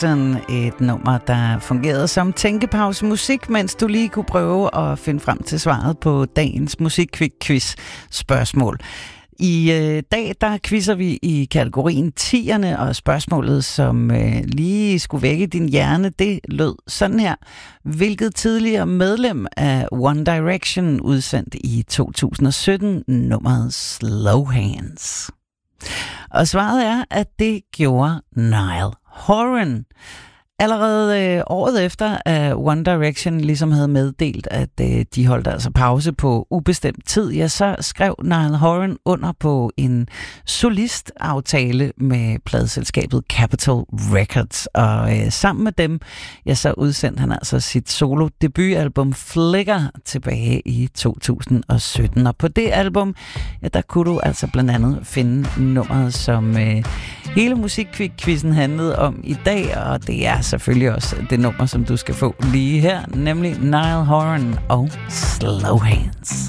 Boston. Et nummer, der fungerede som tænkepause-musik, mens du lige kunne prøve at finde frem til svaret på dagens musikquiz-spørgsmål. I dag, der quizzer vi i kategorien 10'erne, og spørgsmålet, som lige skulle vække din hjerne, det lød sådan her. Hvilket tidligere medlem af One Direction udsendte i 2017 nummeret Slow Hands? Og svaret er, at det gjorde Niall Horan. Allerede året efter, at One Direction ligesom havde meddelt, at de holdt altså pause på ubestemt tid, ja, så skrev Niall Horan under på en solistaftale med pladeselskabet Capitol Records. Og sammen med dem, ja, så udsendte han altså sit solo-debutalbum Flicker tilbage i 2017. Og på det album, ja, der kunne du altså blandt andet finde nummeret, som hele musikquizzen handlede om i dag, og det er selvfølgelig også det nummer, som du skal få lige her, nemlig Niall Horan og Slow Hands.